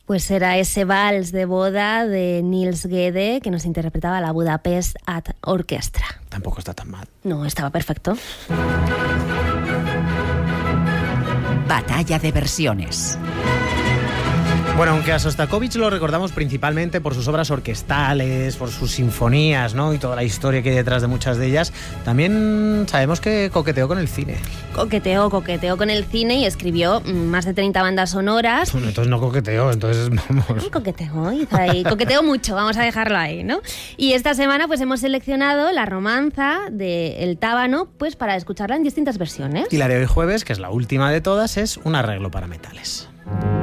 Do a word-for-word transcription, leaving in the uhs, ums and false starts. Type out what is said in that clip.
Pues era ese vals de boda de Niels Gede que nos interpretaba la Budapest At Orchestra. Tampoco está tan mal. No, estaba perfecto. Batalla de versiones. Bueno, aunque a Sostakovich lo recordamos principalmente por sus obras orquestales, por sus sinfonías, ¿no? Y toda la historia que hay detrás de muchas de ellas, también sabemos que coqueteó con el cine. Coqueteó, coqueteó con el cine y escribió más de treinta bandas sonoras. Bueno, entonces no coqueteó, entonces vamos. Coqueteó, hizo ahí, coqueteó mucho, vamos a dejarlo ahí, ¿no? Y esta semana pues hemos seleccionado la romanza de El Tábano pues para escucharla en distintas versiones. Y la de hoy jueves, que es la última de todas, es un arreglo para metales.